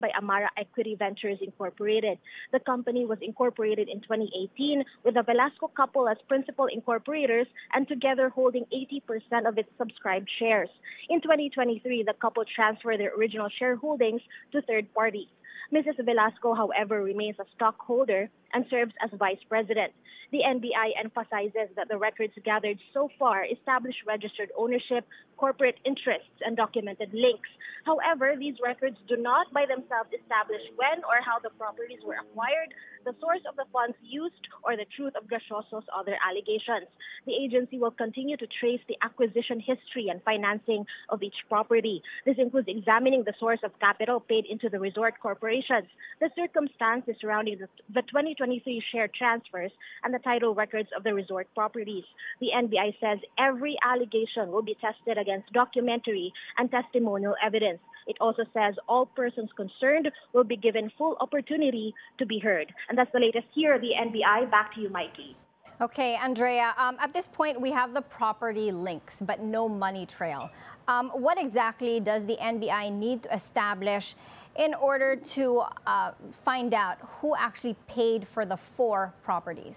by Amara Equity Ventures Incorporated. The company was incorporated in 2018 with the Velasco couple as principal incorporators and together holding 80% of its subscribed shares. In 2023, the couple transferred their original shareholdings to third parties. Mrs. Velasco, however, remains a stockholder and serves as vice president. The NBI emphasizes that the records gathered so far establish registered ownership, corporate interests, and documented links. However, these records do not by themselves establish when or how the properties were acquired, the source of the funds used, or the truth of Gracioso's other allegations. The agency will continue to trace the acquisition history and financing of each property. This includes examining the source of capital paid into the resort corporations, the circumstances surrounding the 2023 share transfers, and the title records of the resort properties. The NBI says every allegation will be tested against documentary and testimonial evidence. It also says all persons concerned will be given full opportunity to be heard. And that's the latest here at the NBI. Back to you, Mikey. Okay, Andrea, at this point, we have the property links, but no money trail. What exactly does the NBI need to establish in order to find out who actually paid for the 4 properties?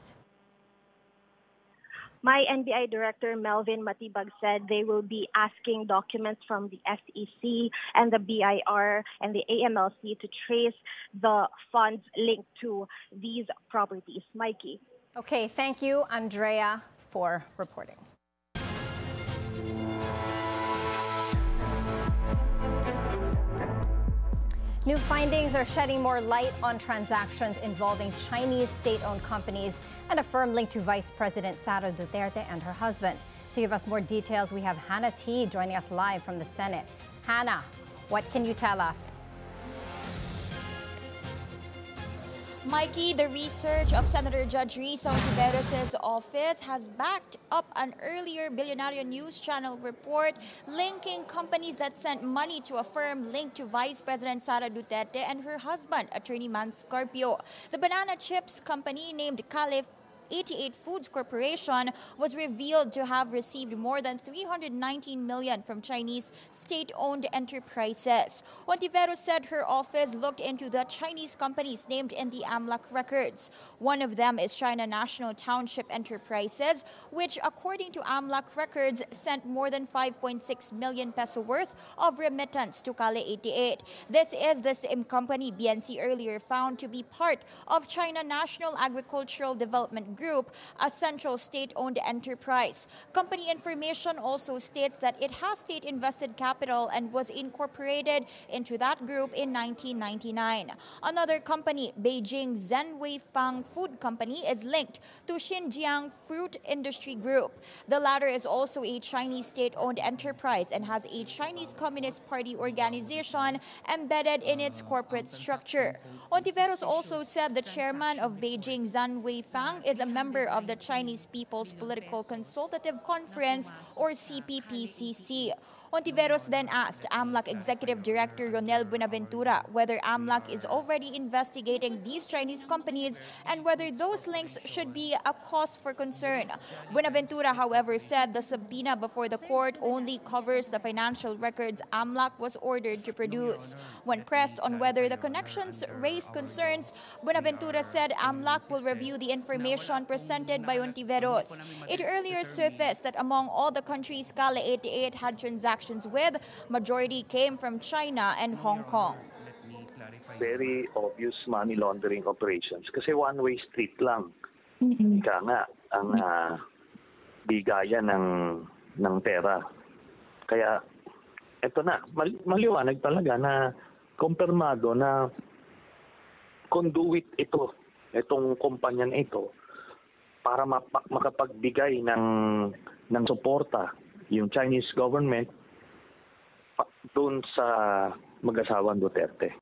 My NBI director, Melvin Matibag, said they will be asking documents from the SEC and the BIR and the AMLC to trace the funds linked to these properties. Mikey. Okay, thank you, Andrea, for reporting. New findings are shedding more light on transactions involving Chinese state-owned companies and a firm linked to Vice President Sara Duterte and her husband. To give us more details, we have Hannah T. joining us live from the Senate. Hannah, what can you tell us? Mikey, the research of Senator Judge Risa Ontiveros' office has backed up an earlier Billionario News Channel report linking companies that sent money to a firm linked to Vice President Sara Duterte and her husband, Attorney Man Scarpio. The banana chips company named Calif 88 Foods Corporation was revealed to have received more than 319 million from Chinese state-owned enterprises. Ontiveros said her office looked into the Chinese companies named in the AMLAC records. One of them is China National Township Enterprises, which according to AMLAC records sent more than 5.6 million peso worth of remittance to Cale 88. This is the same company BNC earlier found to be part of China National Agricultural Development Group, a central state-owned enterprise. Company information also states that it has state-invested capital and was incorporated into that group in 1999. Another company, Beijing Zhenwei Fang Food Company, is linked to Xinjiang Fruit Industry Group. The latter is also a Chinese state-owned enterprise and has a Chinese Communist Party organization embedded in its corporate structure. Ontiveros also said the chairman of Beijing Zhenwei Fang is a member of the Chinese People's Political Consultative Conference, or CPPCC. Ontiveros then asked AMLAC Executive Director Ronel Buenaventura whether AMLAC is already investigating these Chinese companies and whether those links should be a cause for concern. Buenaventura, however, said the subpoena before the court only covers the financial records AMLAC was ordered to produce. When pressed on whether the connections raised concerns, Buenaventura said AMLAC will review the information presented by Ontiveros. It earlier surfaced that among all the countries Cale 88 had transactions with, majority came from China and Hong Kong. Very obvious money laundering operations kasi one-way street lang. Ika nga ang bigayan ng pera. Kaya ito na, maliwanag talaga na kumpirmado na conduit itong kumpanya na ito para makapagbigay ng suporta yung Chinese government doon sa mag-asawang Duterte.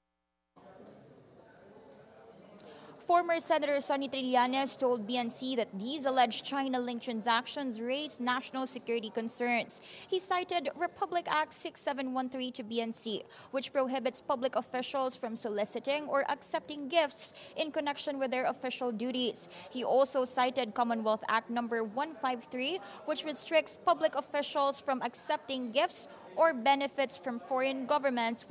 Former Senator Sonny Trillanes told BNC that these alleged China-linked transactions raise national security concerns. He cited Republic Act 6713 to BNC, which prohibits public officials from soliciting or accepting gifts in connection with their official duties. He also cited Commonwealth Act number 153, which restricts public officials from accepting gifts or benefits from foreign governments